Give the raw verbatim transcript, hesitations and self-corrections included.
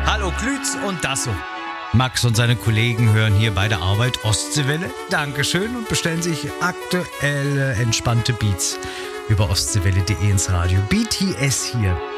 Hallo Klütz und Dasso. Max und seine Kollegen hören hier bei der Arbeit Ostseewelle. Dankeschön und bestellen sich aktuelle, entspannte Beats über ostseewelle punkt de ins Radio. B T S hier.